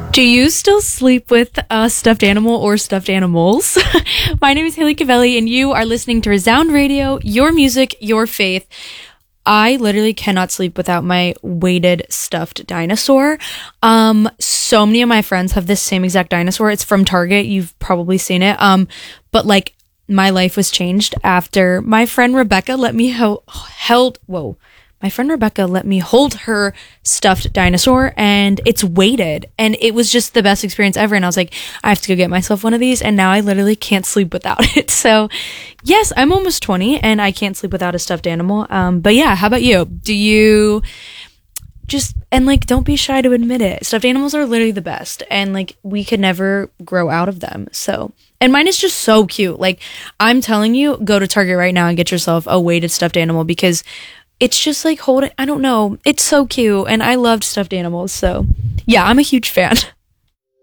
Do you still sleep with a stuffed animal or stuffed animals? My name is Haley Cavelli, and you are listening to Resound Radio, your music, your faith. I literally cannot sleep without my weighted stuffed dinosaur. So many of my friends have this same exact dinosaur. It's from Target. You've probably seen it. But like my life was changed after my friend Rebecca let me hold her stuffed dinosaur, and it's weighted, and it was just the best experience ever. And I was like, I have to go get myself one of these, and now I literally can't sleep without it. So yes, I'm almost 20 and I can't sleep without a stuffed animal. But yeah, how about you? Do you don't be shy to admit it. Stuffed animals are literally the best, and like we could never grow out of them. So, and mine is just so cute. Like, I'm telling you, go to Target right now and get yourself a weighted stuffed animal, because it's just like I don't know. It's so cute, and I loved stuffed animals. So yeah, I'm a huge fan.